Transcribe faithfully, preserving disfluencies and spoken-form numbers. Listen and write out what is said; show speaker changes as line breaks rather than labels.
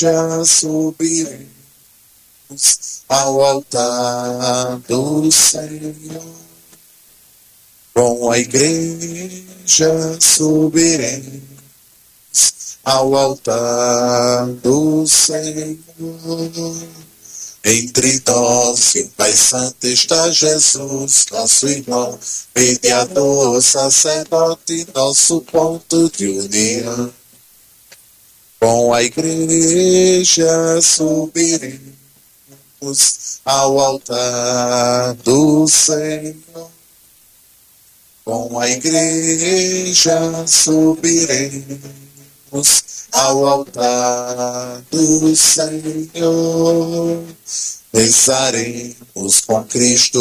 Já subiremos ao altar do Senhor. Com a igreja subiremos ao altar do Senhor. Entre nós e o Pai Santo está Jesus, nosso irmão, mediador, sacerdote, nosso ponto de união. Com a igreja subiremos ao altar do Senhor. Com a igreja subiremos ao altar do Senhor. Pensaremos com Cristo